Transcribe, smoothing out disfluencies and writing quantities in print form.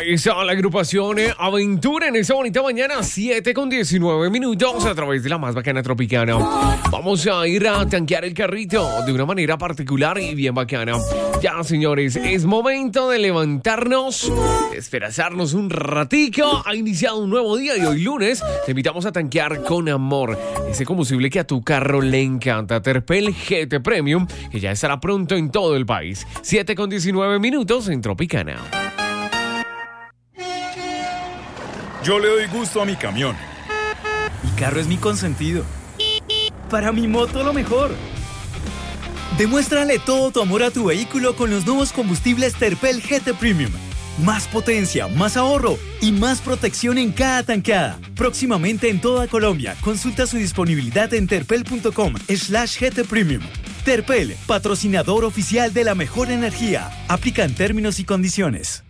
Regresa a la agrupación Aventura en esta bonita mañana, 7:19 a través de la más bacana Tropicana. Vamos a ir a tanquear el carrito de una manera particular y bien bacana. Ya, señores, es momento de levantarnos, desperezarnos un ratico. Ha iniciado un nuevo día y hoy lunes te invitamos a tanquear con amor ese combustible que a tu carro le encanta, Terpel GT Premium, que ya estará pronto en todo el país. 7:19 en Tropicana. Yo le doy gusto a mi camión. Mi carro es mi consentido. Para mi moto lo mejor. Demuéstrale todo tu amor a tu vehículo con los nuevos combustibles Terpel GT Premium. Más potencia, más ahorro y más protección en cada tanqueada. Próximamente en toda Colombia. Consulta su disponibilidad en terpel.com/GT Premium. Terpel, patrocinador oficial de la mejor energía. Aplican términos y condiciones.